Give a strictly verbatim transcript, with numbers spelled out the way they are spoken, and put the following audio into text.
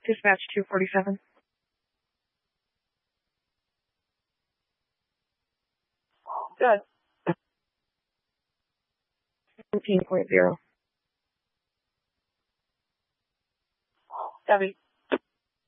Dispatch two forty-seven. Good. seventeen point zero. Debbie.